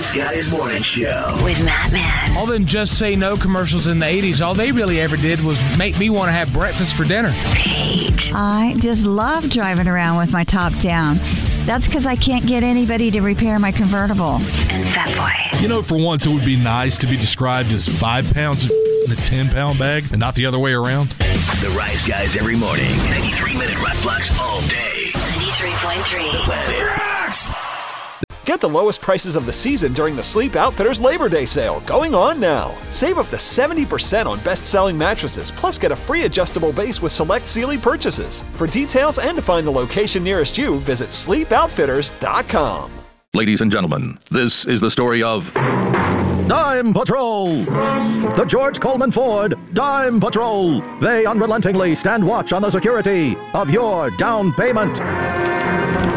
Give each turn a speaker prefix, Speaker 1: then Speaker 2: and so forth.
Speaker 1: Guys Morning Show
Speaker 2: with Matt Man.
Speaker 3: All them Just Say No commercials in the 80s, all they really ever did was make me want to have breakfast for dinner.
Speaker 2: Paige.
Speaker 4: I just love driving around with my top down. That's because I can't get anybody to repair my convertible.
Speaker 2: And Fatboy.
Speaker 5: You know, for once, it would be nice to be described as 5 pounds in a 10-pound bag and not the other way around.
Speaker 1: The Rise Guys every morning. 93-minute rock blocks all day.
Speaker 2: 93.3.
Speaker 1: The Planet Rocks.
Speaker 6: Get the lowest prices of the season during the Sleep Outfitters Labor Day sale, going on now. Save up to 70% on best-selling mattresses, plus get a free adjustable base with select Sealy purchases. For details and to find the location nearest you, visit sleepoutfitters.com.
Speaker 7: Ladies and gentlemen, this is the story of Dime Patrol. The George Coleman Ford Dime Patrol. They unrelentingly stand watch on the security of your down payment.